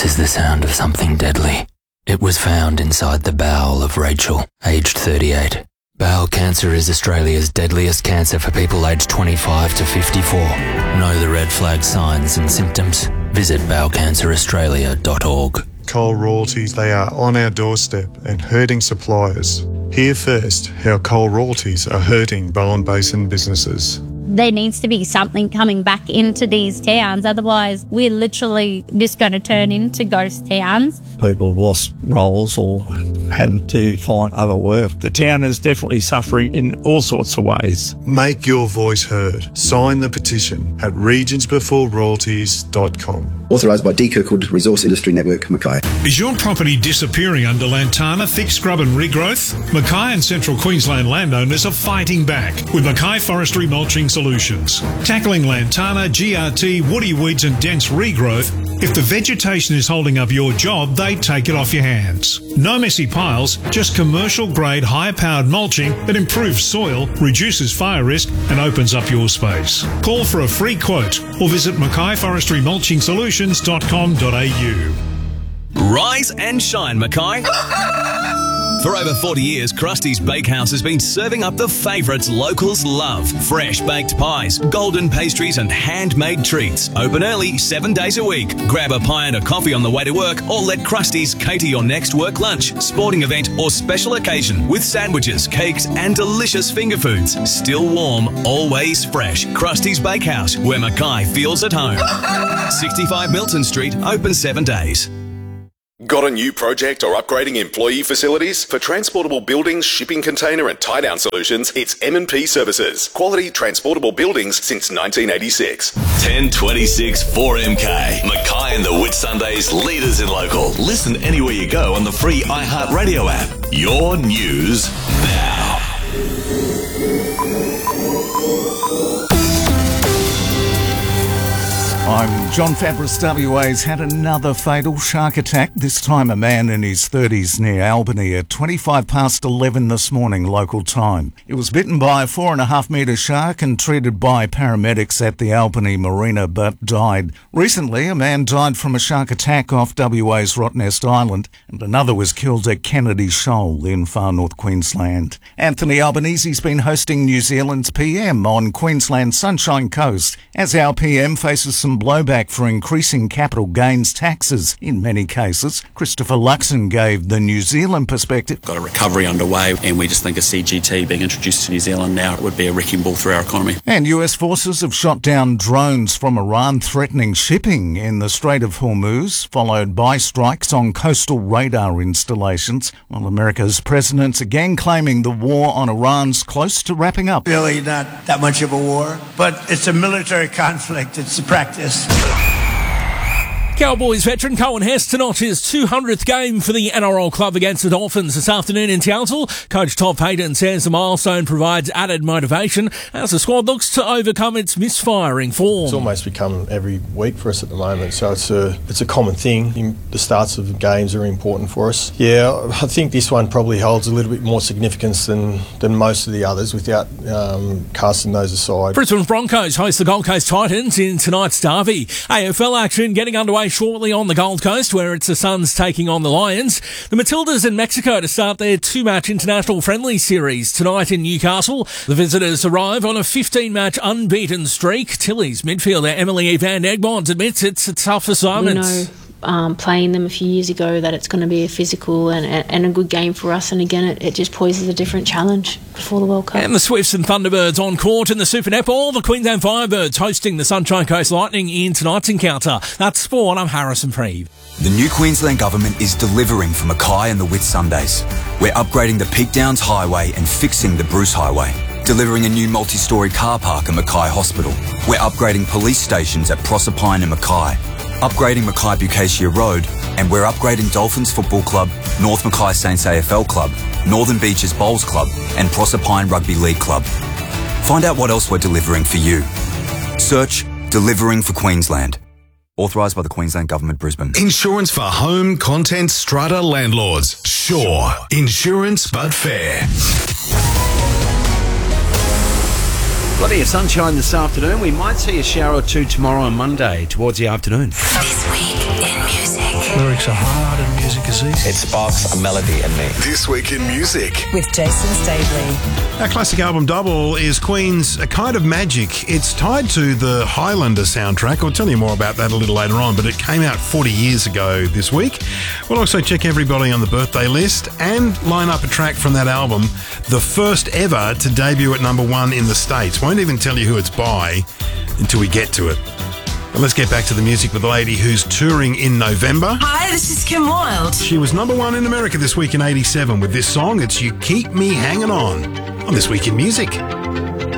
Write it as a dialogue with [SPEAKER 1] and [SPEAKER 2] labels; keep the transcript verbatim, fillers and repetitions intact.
[SPEAKER 1] This is the sound of something deadly. It was found inside the bowel of Rachel, aged thirty-eight. Bowel cancer is Australia's deadliest cancer for people aged twenty-five to fifty-four. Know the red flag signs and symptoms? Visit bowel cancer australia dot org.
[SPEAKER 2] Coal royalties, they are on our doorstep and hurting suppliers. Hear first how coal royalties are hurting Bowen Basin businesses.
[SPEAKER 3] There needs to be something coming back into these towns, otherwise we're literally just going to turn into ghost towns.
[SPEAKER 4] People have lost roles or had to find other work. The town is definitely suffering in all sorts of ways.
[SPEAKER 2] Make your voice heard. Sign the petition at regions before royalties dot com.
[SPEAKER 5] Authorised by D. Kirkwood Resource Industry Network, Mackay.
[SPEAKER 6] Is your property disappearing under Lantana thick scrub and regrowth? Mackay and Central Queensland landowners are fighting back with Mackay Forestry Mulching Solutions. Tackling Lantana, G R T, woody weeds and dense regrowth, if the vegetation is holding up your job, they take it off your hands. No messy piles, just commercial-grade, high-powered mulching that improves soil, reduces fire risk and opens up your space. Call for a free quote or visit mackay forestry mulching solutions dot com dot a u.
[SPEAKER 7] Rise and shine, Mackay. For over forty years, Krusty's Bakehouse has been serving up the favourites locals love. Fresh baked pies, golden pastries and handmade treats. Open early, seven days a week. Grab a pie and a coffee on the way to work or let Krusty's cater your next work lunch, sporting event or special occasion with sandwiches, cakes and delicious finger foods. Still warm, always fresh. Krusty's Bakehouse, where Mackay feels at home. sixty-five Milton Street, open seven days.
[SPEAKER 8] Got a new project or upgrading employee facilities? For transportable buildings, shipping container and tie-down solutions, it's M and P Services. Quality transportable buildings since nineteen eighty-six.
[SPEAKER 9] ten twenty-six four M K. Mackay and the Whitsundays, leaders in local. Listen anywhere you go on the free iHeartRadio app. Your news now.
[SPEAKER 10] I'm John Fabris. W A's had another fatal shark attack, this time a man in his thirties near Albany at twenty-five past eleven this morning local time. He was bitten by a four and a half metre shark and treated by paramedics at the Albany Marina but died. Recently, a man died from a shark attack off W A's Rottnest Island and another was killed at Kennedy Shoal in far north Queensland. Anthony Albanese's been hosting New Zealand's P M on Queensland's Sunshine Coast as our P M faces some blowback for increasing capital gains taxes in many cases. Christopher Luxon gave the New Zealand perspective.
[SPEAKER 11] Got a recovery underway and we just think a C G T being introduced to New Zealand now would be a wrecking ball for our economy.
[SPEAKER 10] And U S forces have shot down drones from Iran threatening shipping in the Strait of Hormuz, followed by strikes on coastal radar installations, while America's president's again claiming the war on Iran's close to wrapping up.
[SPEAKER 12] Really not that much of a war, but it's a military conflict. It's a practice.
[SPEAKER 13] Cowboys veteran Cohen Hess to notch his two hundredth game for the N R L club against the Dolphins this afternoon in Townsville. Coach Todd Payton says the milestone provides added motivation as the squad looks to overcome its misfiring form.
[SPEAKER 14] It's almost become every week for us at the moment, so it's a it's a common thing. The starts of games are important for us. Yeah, I think this one probably holds a little bit more significance than, than most of the others without um, casting those aside.
[SPEAKER 13] Brisbane Broncos host the Gold Coast Titans in tonight's derby. A F L action getting underway shortly on the Gold Coast, where it's the Suns taking on the Lions. The Matildas in Mexico to start their two-match international friendly series tonight in Newcastle. The visitors arrive on a fifteen-match unbeaten streak. Tilly's midfielder Emily Van Egmond admits it's a tough assignment.
[SPEAKER 15] We know um, playing them a few years ago that it's going to be a physical and, and a good game for us, and again it, it just poses a different challenge before the World Cup.
[SPEAKER 13] And the Swifts and Thunderbirds on court in the Super Netball. The Queensland Firebirds hosting the Sunshine Coast Lightning in tonight's encounter. That's sport. I'm Harrison Preeve.
[SPEAKER 16] The new Queensland Government is delivering for Mackay and the Whitsundays. We're upgrading the Peak Downs Highway and fixing the Bruce Highway. Delivering a new multi-storey car park at Mackay Hospital. We're upgrading police stations at Proserpine and Mackay. Upgrading Mackay Bucacia Road, and we're upgrading Dolphins Football Club, North Mackay Saints A F L Club, Northern Beaches Bowls Club and Proserpine Rugby League Club. Find out what else we're delivering for you. Search Delivering for Queensland. Authorised by the Queensland Government, Brisbane.
[SPEAKER 17] Insurance for home, content, strata landlords. Sure. Insurance but fair.
[SPEAKER 18] Plenty of sunshine this afternoon. We might see a shower or two tomorrow and Monday towards the afternoon.
[SPEAKER 19] This week in music. Lyrics are hard and music is easy.
[SPEAKER 20] It sparks a melody in me.
[SPEAKER 17] This Week in Music.
[SPEAKER 21] With Jason Staveley.
[SPEAKER 17] Our classic album double is Queen's A Kind of Magic. It's tied to the Highlander soundtrack. I'll tell you more about that a little later on, but it came out forty years ago this week. We'll also check everybody on the birthday list and line up a track from that album, the first ever to debut at number one in the States. Won't even tell you who it's by until we get to it. But let's get back to the music with the lady who's touring in November.
[SPEAKER 21] Hi, this is Kim Wilde.
[SPEAKER 17] She was number one in America this week in eighty-seven with this song. It's You Keep Me Hanging On on This Week in Music.